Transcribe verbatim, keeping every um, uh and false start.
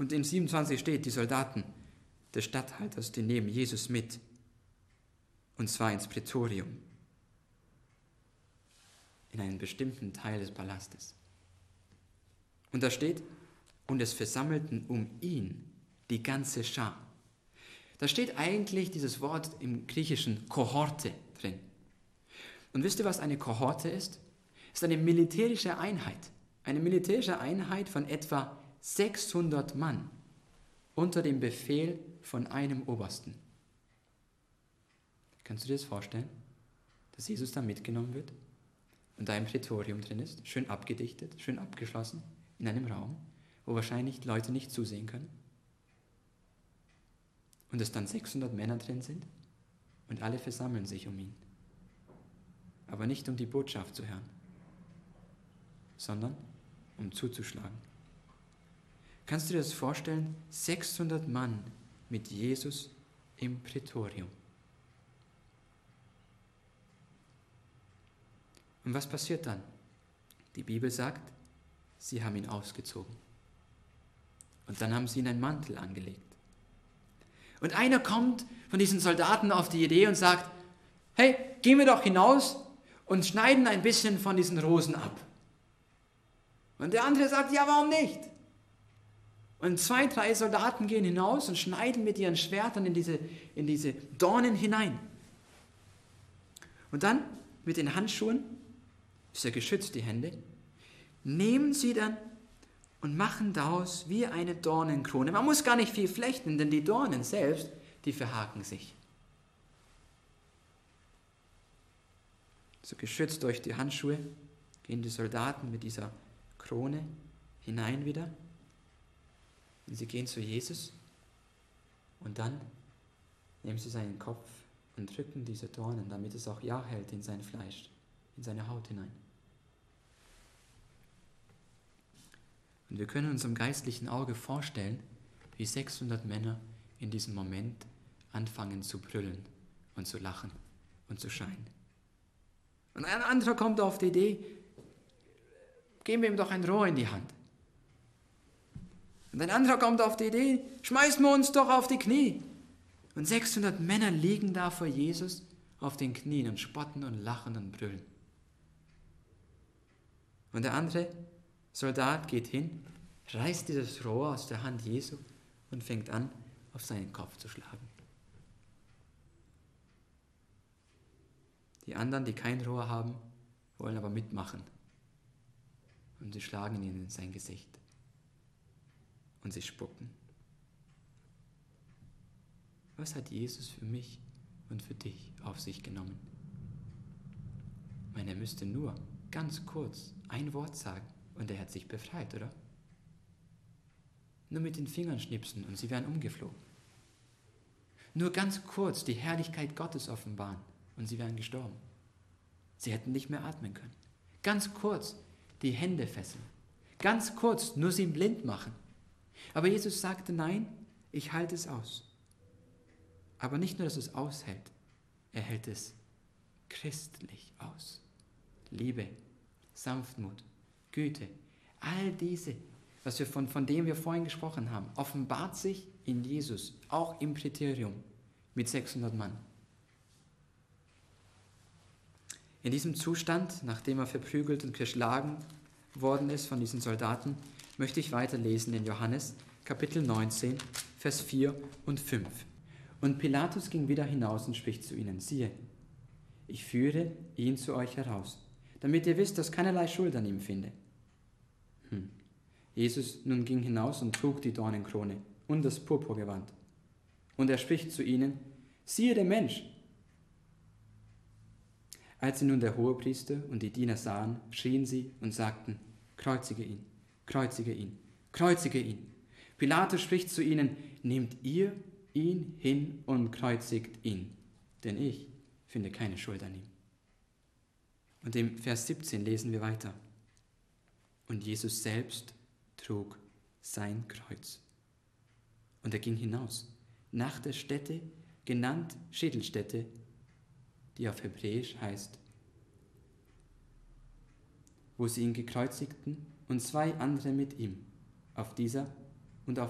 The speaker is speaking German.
Und in siebenundzwanzig steht, die Soldaten des Statthalters, die nehmen Jesus mit. Und zwar ins Prätorium. In einen bestimmten Teil des Palastes. Und da steht, und es versammelten um ihn die ganze Schar. Da steht eigentlich dieses Wort im Griechischen Kohorte drin. Und wisst ihr, was eine Kohorte ist? Es ist eine militärische Einheit. Eine militärische Einheit von etwa sechshundert Mann unter dem Befehl von einem Obersten. Kannst du dir das vorstellen, dass Jesus da mitgenommen wird und da im Prätorium drin ist, schön abgedichtet, schön abgeschlossen, in einem Raum, wo wahrscheinlich Leute nicht zusehen können? Und es dann sechshundert Männer drin sind und alle versammeln sich um ihn. Aber nicht um die Botschaft zu hören, sondern um zuzuschlagen. Kannst du dir das vorstellen? sechshundert Mann mit Jesus im Prätorium. Und was passiert dann? Die Bibel sagt, sie haben ihn ausgezogen. Und dann haben sie ihn einen Mantel angelegt. Und einer kommt von diesen Soldaten auf die Idee und sagt, hey, gehen wir doch hinaus und schneiden ein bisschen von diesen Rosen ab. Und der andere sagt, ja, warum nicht? Und zwei, drei Soldaten gehen hinaus und schneiden mit ihren Schwertern in diese, in diese Dornen hinein. Und dann mit den Handschuhen, ist ja geschützt die Hände, nehmen sie dann und machen daraus wie eine Dornenkrone. Man muss gar nicht viel flechten, denn die Dornen selbst, die verhaken sich. So geschützt durch die Handschuhe gehen die Soldaten mit dieser Krone hinein wieder. Und sie gehen zu Jesus und dann nehmen sie seinen Kopf und drücken diese Dornen, damit es auch ja hält in sein Fleisch, in seine Haut hinein. Und wir können uns im geistlichen Auge vorstellen, wie sechshundert Männer in diesem Moment anfangen zu brüllen und zu lachen und zu schreien. Und ein anderer kommt auf die Idee, geben wir ihm doch ein Rohr in die Hand. Und ein anderer kommt auf die Idee, schmeißen wir uns doch auf die Knie. Und sechshundert Männer liegen da vor Jesus auf den Knien und spotten und lachen und brüllen. Und der andere Soldat geht hin, reißt dieses Rohr aus der Hand Jesu und fängt an, auf seinen Kopf zu schlagen. Die anderen, die kein Rohr haben, wollen aber mitmachen. Und sie schlagen ihn in sein Gesicht. Und sie spucken. Was hat Jesus für mich und für dich auf sich genommen? Ich meine, er müsste nur ganz kurz ein Wort sagen und er hat sich befreit, oder? Nur mit den Fingern schnipsen und sie wären umgeflogen. Nur ganz kurz die Herrlichkeit Gottes offenbaren und sie wären gestorben. Sie hätten nicht mehr atmen können. Ganz kurz die Hände fesseln. Ganz kurz nur sie blind machen. Aber Jesus sagte, nein, ich halte es aus. Aber nicht nur, dass es aushält, er hält es christlich aus. Liebe, Sanftmut, Güte, all diese, was wir von, von dem wir vorhin gesprochen haben, offenbart sich in Jesus, auch im Prätorium mit sechshundert Mann. In diesem Zustand, nachdem er verprügelt und geschlagen worden ist von diesen Soldaten, möchte ich weiterlesen in Johannes Kapitel neunzehn, Vers vier und fünf. Und Pilatus ging wieder hinaus und spricht zu ihnen, siehe, ich führe ihn zu euch heraus, damit ihr wisst, dass keinerlei Schuld an ihm finde. Hm. Jesus nun ging hinaus und trug die Dornenkrone und das Purpurgewand. Und er spricht zu ihnen, siehe der Mensch. Als sie nun der Hohepriester und die Diener sahen, schrien sie und sagten, kreuzige ihn, kreuzige ihn, kreuzige ihn. Pilatus spricht zu ihnen, nehmt ihr ihn hin und kreuzigt ihn, denn ich finde keine Schuld an ihm. Und im Vers siebzehn lesen wir weiter. Und Jesus selbst trug sein Kreuz. Und er ging hinaus, nach der Stätte, genannt Schädelstätte, die auf Hebräisch heißt, wo sie ihn gekreuzigten und zwei andere mit ihm. Auf dieser